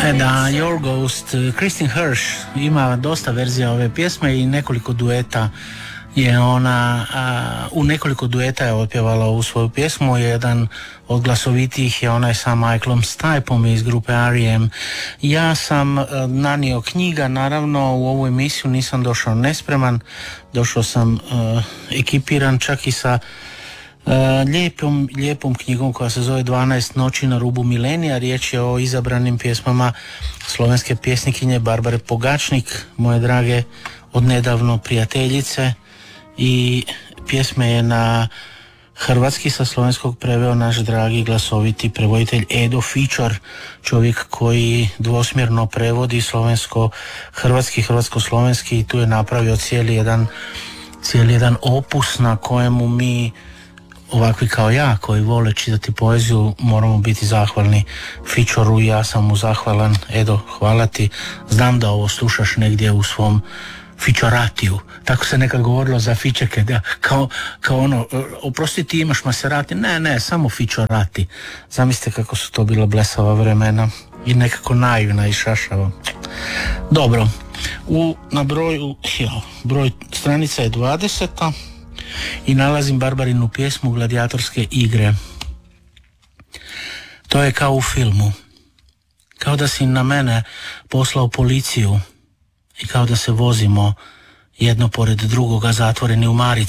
Da, Your Ghost, Kristin Hersh ima dosta verzija ove pjesme i nekoliko dueta je ona, u nekoliko dueta je otpjevala ovu svoju pjesmu. Jedan od glasovitijih je onaj sa Michaelom Stipeom iz grupe R.E.M. Ja sam nanio knjiga, naravno u ovu emisiju nisam došao nespreman, došao sam ekipiran čak i sa lijepom knjigom koja se zove 12 noći na rubu milenija. Riječ je o izabranim pjesmama slovenske pjesnikinje Barbare Pogačnik, moje drage odnedavno prijateljice, i pjesme je na hrvatski sa slovenskog preveo naš dragi glasoviti prevoditelj Edo Fičor, čovjek koji dvosmjerno prevodi slovensko-hrvatski, hrvatsko-slovenski, i tu je napravio cijeli jedan opus na kojemu mi, ovakvi kao ja koji vole čitati poeziju, moramo biti zahvalni Fičoru. Ja sam mu zahvalan. Edo, hvala ti, znam da ovo slušaš negdje u svom Fičoratiju, tako se nekad govorilo za fičeke, da, kao ono, oprosti ti imaš Maserati, ne, samo Fičorati. Zamislite kako su to bila blesava vremena i nekako naivna i šašava. Dobro, broj stranica je 20. i nalazim Barbarinu pjesmu Gladijatorske igre. To je kao u filmu, kao da si na mene poslao policiju i kao da se vozimo jedno pored drugoga zatvoreni u marici.